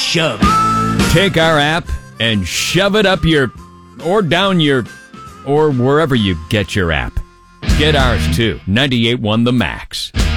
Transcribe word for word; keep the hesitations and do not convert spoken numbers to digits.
shove. Take our app and shove it up your, or down your, or wherever you get your app. Get ours too. ninety-eight point one The Max.